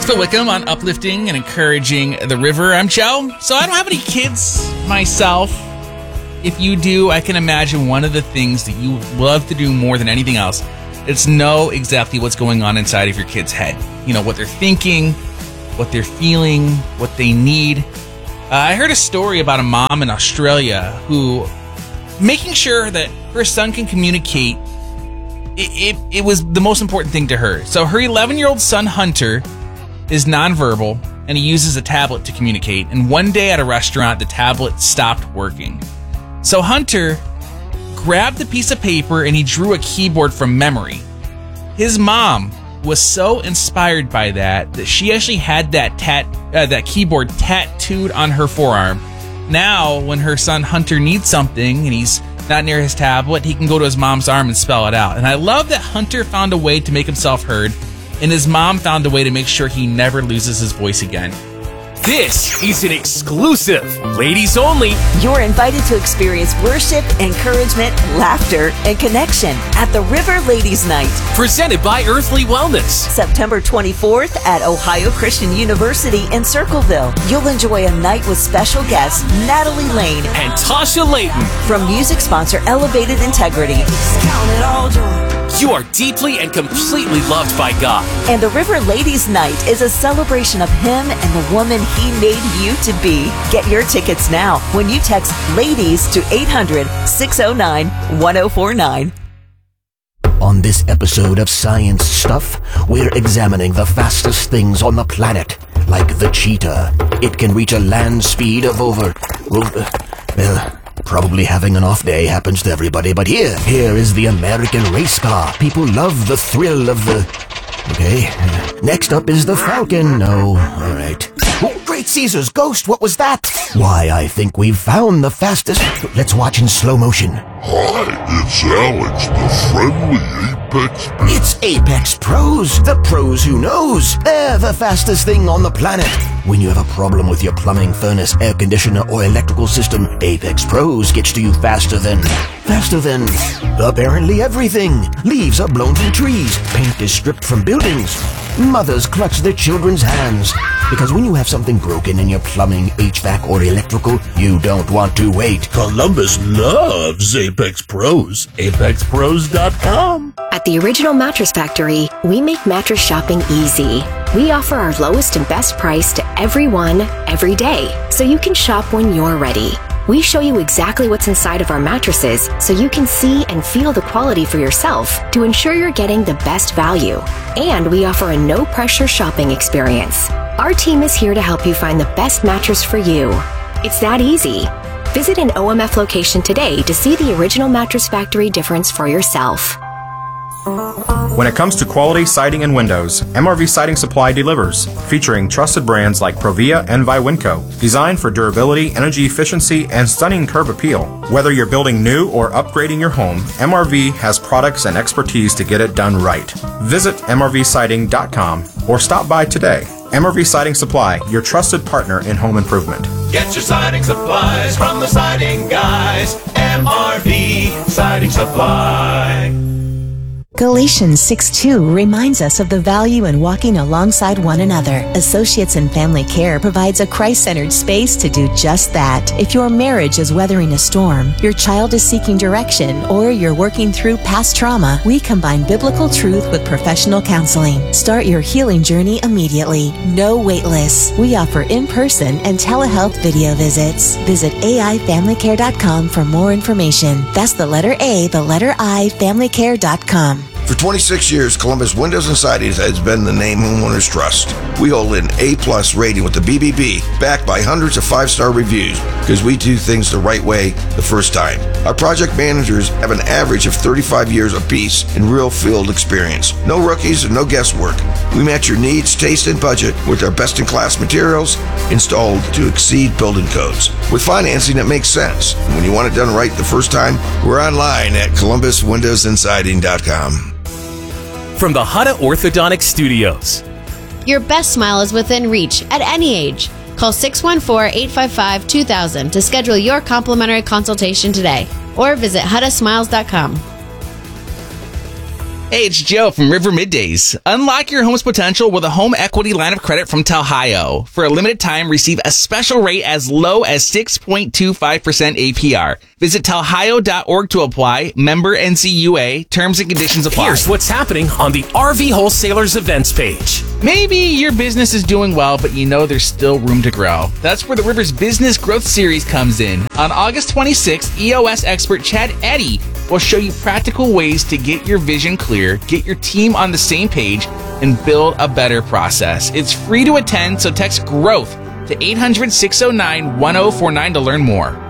Phil Wickham on uplifting and encouraging the river. I'm Joe. So I don't have any kids myself. If you do, I can imagine one of the things that you love to do more than anything else is know exactly what's going on inside of your kid's head. You know, what they're thinking, what they're feeling, what they need. I heard a story about a mom in Australia who, making sure that her son can communicate, it was the most important thing to her. So her 11-year-old son, Hunter, is nonverbal, and he uses a tablet to communicate. And one day at a restaurant, the tablet stopped working. So Hunter grabbed a piece of paper and he drew a keyboard from memory. His mom was so inspired by that she actually had that keyboard tattooed on her forearm. Now, when her son Hunter needs something and he's not near his tablet, he can go to his mom's arm and spell it out. And I love that Hunter found a way to make himself heard, and his mom found a way to make sure he never loses his voice again. This is an exclusive, ladies only. You're invited to experience worship, encouragement, laughter, and connection at the River Ladies Night. Presented by Earthly Wellness. September 24th at Ohio Christian University in Circleville. You'll enjoy a night with special guests Natalie Lane and Tasha Layton. From music sponsor Elevated Integrity. You are deeply and completely loved by God. And the River Ladies Night is a celebration of Him and the woman He made you to be. Get your tickets now when you text LADIES to 800-609-1049. On this episode of Science Stuff, we're examining the fastest things on the planet, like the cheetah. It can reach a land speed of over... probably having an off day happens to everybody, but here is the American race car. People love the thrill of the... Okay, next up is the Falcon. No, all right. Oh, Great Caesar's ghost, what was that? Why, I think we've found the fastest... Let's watch in slow motion. Hi, it's Alex, the friendly Apex... It's Apex Pros, the pros who knows. They're the fastest thing on the planet. When you have a problem with your plumbing, furnace, air conditioner, or electrical system, Apex Pros gets to you faster than apparently everything. Leaves are blown from trees. Paint is stripped from buildings. Mothers clutch their children's hands. Because when you have something broken in your plumbing, HVAC, or electrical, you don't want to wait. Columbus loves Apex Pros. ApexPros.com. At the Original Mattress Factory, we make mattress shopping easy. We offer our lowest and best price to everyone, every day, so you can shop when you're ready. We show you exactly what's inside of our mattresses so you can see and feel the quality for yourself to ensure you're getting the best value. And we offer a no-pressure shopping experience. Our team is here to help you find the best mattress for you. It's that easy. Visit an OMF location today to see the Original Mattress Factory difference for yourself. When it comes to quality siding and windows, MRV Siding Supply delivers, featuring trusted brands like Provia and Viwinco, designed for durability, energy efficiency, and stunning curb appeal. Whether you're building new or upgrading your home, MRV has products and expertise to get it done right. Visit MRVsiding.com or stop by today. MRV Siding Supply, your trusted partner in home improvement. Get your siding supplies from the siding guys. MRV Siding Supply. Galatians 6:2 reminds us of the value in walking alongside one another. Associates in Family Care provides a Christ-centered space to do just that. If your marriage is weathering a storm, your child is seeking direction, or you're working through past trauma, we combine biblical truth with professional counseling. Start your healing journey immediately. No wait lists. We offer in-person and telehealth video visits. Visit AIFamilyCare.com for more information. That's the letter A, the letter I, FamilyCare.com. For 26 years, Columbus Windows and Sidings has been the name homeowners trust. We hold an A+ rating with the BBB, backed by hundreds of 5-star reviews, because we do things the right way the first time. Our project managers have an average of 35 years apiece in real field experience. No rookies and no guesswork. We match your needs, taste, and budget with our best-in-class materials installed to exceed building codes. With financing that makes sense. And when you want it done right the first time, we're online at ColumbusWindowsandSiding.com. From the Hutta Orthodontic Studios. Your best smile is within reach at any age. Call 614-855-2000 to schedule your complimentary consultation today or visit HuttaSmiles.com. Hey, it's Joe from River Middays. Unlock your home's potential with a home equity line of credit from Talhio. For a limited time, receive a special rate as low as 6.25% APR. Visit talhio.org to apply. Member NCUA. Terms and conditions apply. Here's what's happening on the RV Wholesalers events page. Maybe your business is doing well, but you know there's still room to grow. That's where the Rivers Business Growth Series comes in. On August 26th, EOS expert Chad Eddy will show you practical ways to get your vision clear, get your team on the same page, and build a better process. It's free to attend, so text GROWTH to 800-609-1049 to learn more.